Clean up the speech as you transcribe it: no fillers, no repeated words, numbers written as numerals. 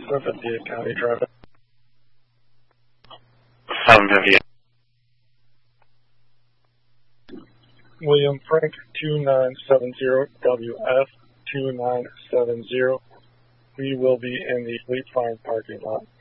758 County traffic. 758. William Frank 2970 WF 2970. We will be in the Fleet Farm parking lot.